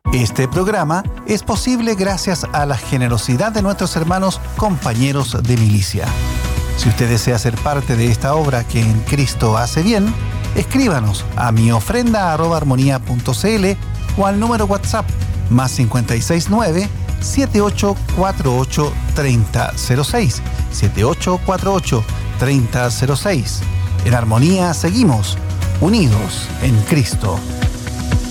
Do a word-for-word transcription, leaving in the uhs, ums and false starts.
Este programa es posible gracias a la generosidad de nuestros hermanos compañeros de milicia. Si usted desea ser parte de esta obra que en Cristo hace bien, escríbanos a miofrenda arroba armonía punto cl o al número WhatsApp más cinco seis nueve, siete ocho cuatro ocho, tres cero cero seis, siete ocho cuatro ocho, tres cero cero seis. En Armonía seguimos, unidos en Cristo.